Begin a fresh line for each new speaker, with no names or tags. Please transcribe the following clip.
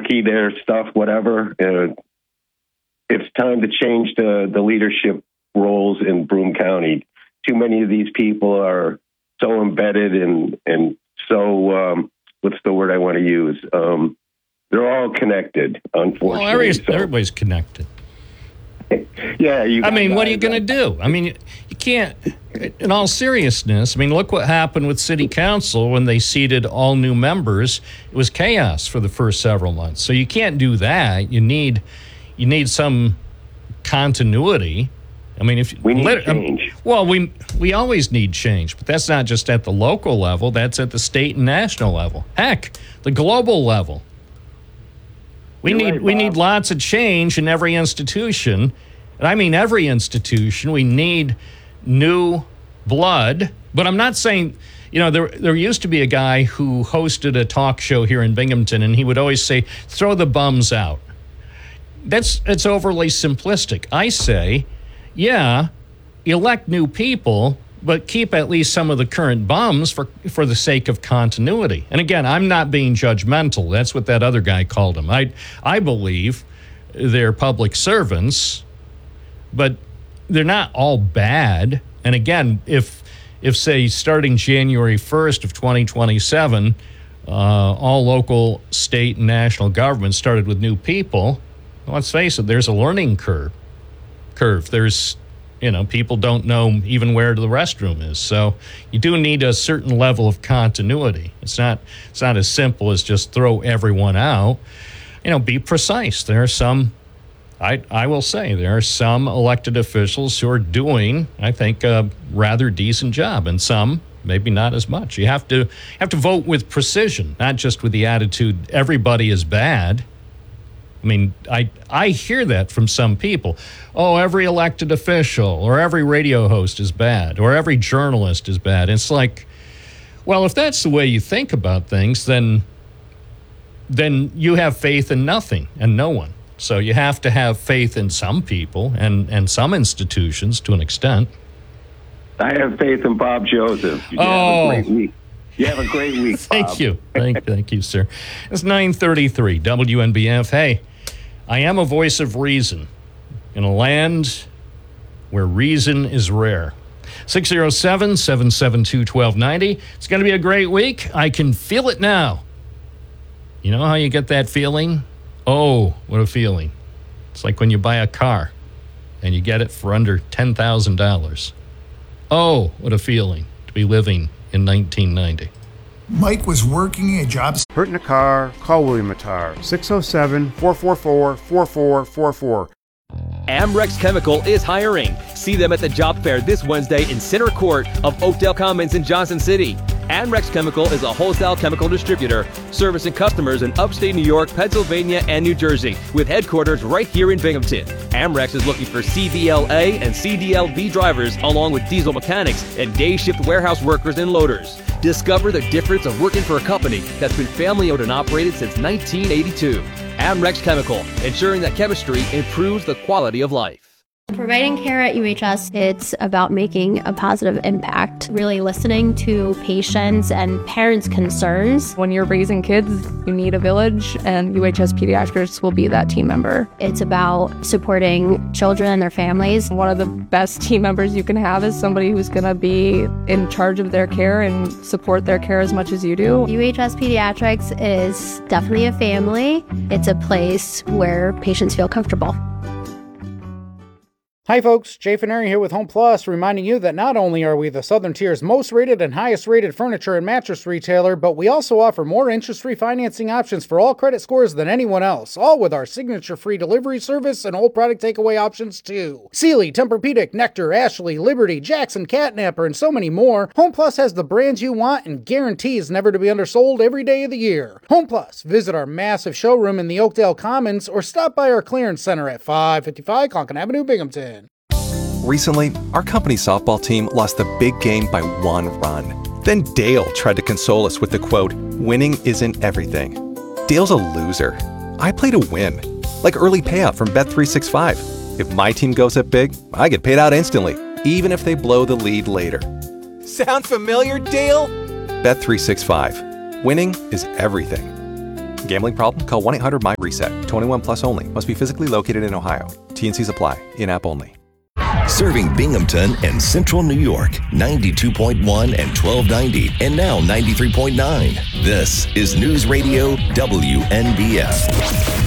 hierarchy, their stuff, whatever. It's time to change the leadership roles in Broome County. Too many of these people are so embedded and so, what's the word I want to use? They're all connected, unfortunately.
Well, everybody's connected.
Yeah.
I mean, what are you going to do? I mean, you can't, in all seriousness, I mean, look what happened with City Council when they seated all new members. It was chaos for the first several months. So you can't do that. You need some continuity. I mean, if
we need change.
Well, we always need change, but that's not just at the local level. That's at the state and national level. Heck, the global level. We need lots of change in every institution. And I mean every institution. We need new blood. But I'm not saying, there used to be a guy who hosted a talk show here in Binghamton, and he would always say, throw the bums out. It's overly simplistic. I say, yeah, elect new people, but keep at least some of the current bums for the sake of continuity. And again, I'm not being judgmental. That's what that other guy called them. I believe they're public servants, but they're not all bad. And again, if say, starting January 1st of 2027, all local, state, and national governments started with new people, let's face it, there's a learning curve. There's people don't know even where the restroom is. So you do need a certain level of continuity. It's not as simple as just throw everyone out. Be precise. There are some, I will say, there are some elected officials who are doing, I think, a rather decent job, and some maybe not as much. You have to vote with precision, not just with the attitude everybody is bad. I mean, I hear that from some people. Oh, every elected official or every radio host is bad or every journalist is bad. It's like, well, if that's the way you think about things, then you have faith in nothing and no one. So you have to have faith in some people and some institutions to an extent.
I have faith in Bob Joseph. You have a great week. You have a great week, Bob.
Thank you. Thank you, sir. It's 9:33, WNBF. Hey, I am a voice of reason in a land where reason is rare. 607-772-1290. It's going to be a great week. I can feel it now. You know how you get that feeling? Oh, what a feeling. It's like when you buy a car and you get it for under $10,000. Oh, what a feeling to be living in 1990.
Mike was working a job.
Hurt in a car, call William Matar, 607-444-4444.
Amrex Chemical is hiring. See them at the job fair this Wednesday in Center Court of Oakdale Commons in Johnson City. Amrex Chemical is a wholesale chemical distributor servicing customers in upstate New York, Pennsylvania, and New Jersey, with headquarters right here in Binghamton. Amrex is looking for CDLA and CDLB drivers, along with diesel mechanics and day shift warehouse workers and loaders. Discover the difference of working for a company that's been family owned and operated since 1982. Amrex Chemical, ensuring that chemistry improves the quality of life.
Providing care at UHS, it's about making a positive impact, really listening to patients and parents' concerns.
When you're raising kids, you need a village, and UHS Pediatrics will be that team member.
It's about supporting children and their families.
One of the best team members you can have is somebody who's going to be in charge of their care and support their care as much as you do.
UHS Pediatrics is definitely a family. It's a place where patients feel comfortable.
Hi folks, Jay Fineri here with Home Plus, reminding you that not only are we the Southern Tier's most rated and highest rated furniture and mattress retailer, but we also offer more interest-free financing options for all credit scores than anyone else, all with our signature-free delivery service and whole product takeaway options too. Sealy, Tempur-Pedic, Nectar, Ashley, Liberty, Jackson, Catnapper, and so many more. Home Plus has the brands you want and guarantees never to be undersold every day of the year. Home Plus, visit our massive showroom in the Oakdale Commons or stop by our clearance center at 555 Conkin Avenue, Binghamton.
Recently, our company softball team lost the big game by 1 run. Then Dale tried to console us with the quote, "Winning isn't everything." Dale's a loser. I play to win. Like early payout from Bet365. If my team goes up big, I get paid out instantly, even if they blow the lead later.
Sound familiar, Dale?
Bet365. Winning is everything. Gambling problem? Call 1-800-MY-RESET. 21 plus only. Must be physically located in Ohio. T&Cs apply. In-app only.
Serving Binghamton and Central New York, 92.1 and 1290, and now 93.9. This is News Radio WNBF.